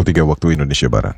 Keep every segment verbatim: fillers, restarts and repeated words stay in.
puluh tiga waktu Indonesia Barat.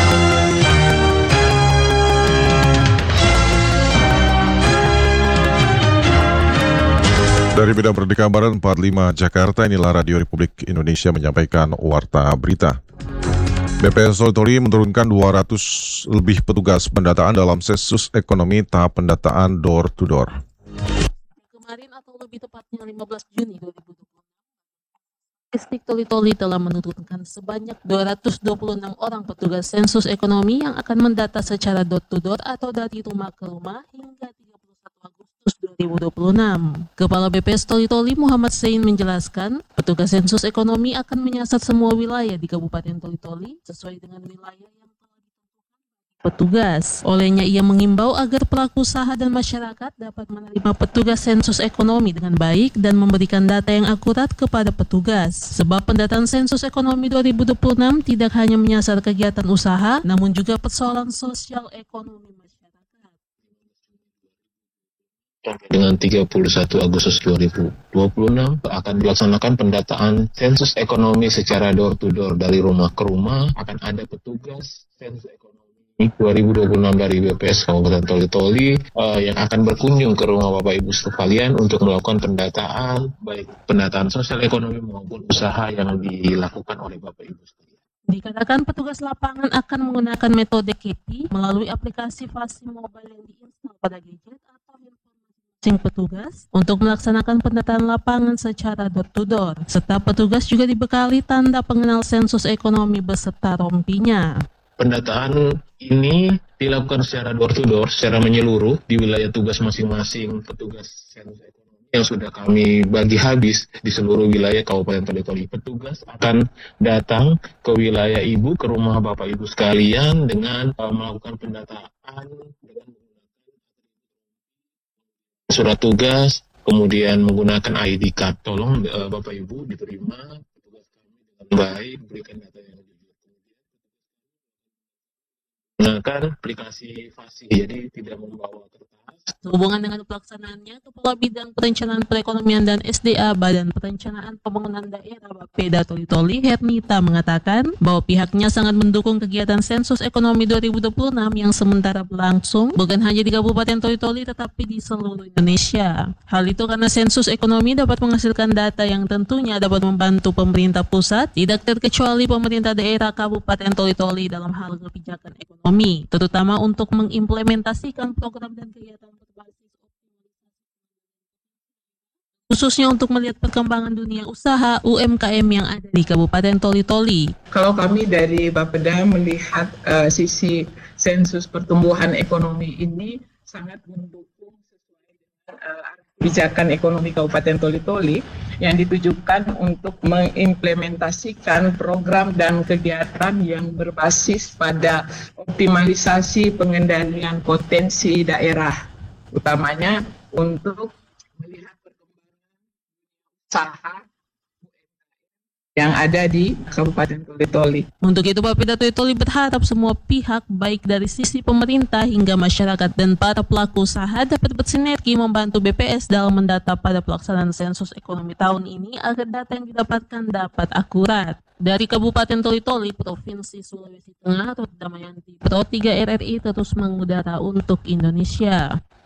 Dari Bidang Merdeka Barat empat puluh lima Jakarta, inilah Radio Republik Indonesia menyampaikan Warta Berita. B P S Toli menurunkan dua ratus lebih petugas pendataan dalam sensus ekonomi tahap pendataan door to door. Kemarin atau lebih tepatnya lima belas Juni dua ribu dua puluh, Distrik Toli-Toli telah menurunkan sebanyak dua ratus dua puluh enam orang petugas sensus ekonomi yang akan mendata secara door to door atau dari rumah ke rumah hingga tiga puluh satu Agustus dua ribu dua puluh enam. Kepala B P S Toli-Toli Muhammad Zain menjelaskan, petugas sensus ekonomi akan menyasar semua wilayah di Kabupaten Toli-Toli sesuai dengan wilayah yang telah ditentukan petugas. Olehnya ia mengimbau agar pelaku usaha dan masyarakat dapat menerima petugas sensus ekonomi dengan baik dan memberikan data yang akurat kepada petugas. Sebab pendataan sensus ekonomi dua ribu dua puluh enam tidak hanya menyasar kegiatan usaha, namun juga persoalan sosial ekonomi masyarakat. Dengan tiga puluh satu Agustus dua ribu dua puluh enam akan dilaksanakan pendataan sensus ekonomi secara door to door dari rumah ke rumah. Akan ada petugas sensus ekonomi dua ribu dua puluh enam dari B P S Kabupaten Toli-Toli uh, yang akan berkunjung ke rumah Bapak Ibu sekalian untuk melakukan pendataan, baik pendataan sosial ekonomi maupun usaha yang dilakukan oleh Bapak Ibu sekalian. Dikatakan petugas lapangan akan menggunakan metode K P melalui aplikasi Fasi Mobile yang diinstal pada gadget atau handphone masing-masing petugas untuk melaksanakan pendataan lapangan secara door to door. Serta petugas juga dibekali tanda pengenal sensus ekonomi beserta rompinya. Pendataan ini dilakukan secara door to door, secara menyeluruh di wilayah tugas masing-masing petugas sensus ekonomi yang sudah kami bagi habis di seluruh wilayah Kabupaten Toli-Toli. Petugas akan datang ke wilayah ibu, ke rumah Bapak Ibu sekalian dengan uh, melakukan pendataan dengan surat tugas, kemudian menggunakan I D card. Tolong uh, Bapak Ibu diterima petugas kami dengan baik, berikan data yang lebih menggunakan aplikasi Fasi, jadi tidak membawa kertas. Sehubungan dengan pelaksanaannya, Kepala Bidang Perencanaan Perekonomian dan S D A Badan Perencanaan Pembangunan Daerah Bapeda Toli-Toli, Hernita, mengatakan bahwa pihaknya sangat mendukung kegiatan sensus ekonomi dua ribu dua puluh enam yang sementara berlangsung bukan hanya di Kabupaten Toli-Toli tetapi di seluruh Indonesia. Hal itu karena sensus ekonomi dapat menghasilkan data yang tentunya dapat membantu pemerintah pusat, tidak terkecuali pemerintah daerah Kabupaten Toli-Toli dalam hal kebijakan ekonomi, terutama untuk mengimplementasikan program dan kegiatan berbasis khususnya untuk melihat perkembangan dunia usaha U M K M yang ada di Kabupaten Toli-Toli. Kalau kami dari Bapeda melihat uh, sisi sensus pertumbuhan ekonomi ini sangat mendukung sesuai dengan uh, kebijakan ekonomi Kabupaten Toli-Toli yang ditujukan untuk mengimplementasikan program dan kegiatan yang berbasis pada optimalisasi pengendalian potensi daerah, utamanya untuk melihat perkembangan usaha yang ada di Kabupaten Toli-Toli. Untuk itu, Bapeda Toli-Toli berharap semua pihak, baik dari sisi pemerintah hingga masyarakat dan para pelaku usaha, dapat bersinergi membantu B P S dalam mendata pada pelaksanaan sensus ekonomi tahun ini agar data yang didapatkan dapat akurat. Dari Kabupaten Toli-Toli, Provinsi Sulawesi Tengah, Ruth Damayanti, Pro tiga R R I terus mengudara untuk Indonesia.